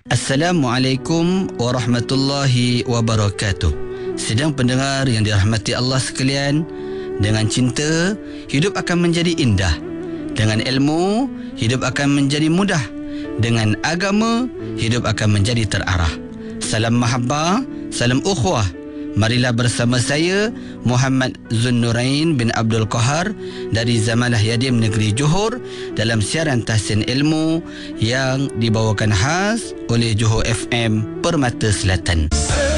Assalamualaikum warahmatullahi wabarakatuh. Sedang pendengar yang dirahmati Allah sekalian, dengan cinta, hidup akan menjadi indah. Dengan ilmu, hidup akan menjadi mudah. Dengan agama, hidup akan menjadi terarah. Salam mahabbah, salam ukhuwah. Marilah bersama saya, Muhammad Zunnurain bin Abdul Qahar dari Zamalah Yadim Negeri Johor dalam siaran Tahsin Ilmu yang dibawakan khas oleh Johor FM Permata Selatan.